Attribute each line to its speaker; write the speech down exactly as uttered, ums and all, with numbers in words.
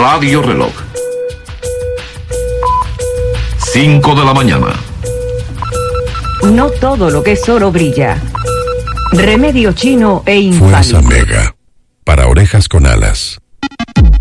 Speaker 1: Radio Reloj. cinco de la mañana.
Speaker 2: No todo lo que es oro brilla. Remedio chino e infalible.
Speaker 3: Fuerza Mega, para orejas con alas.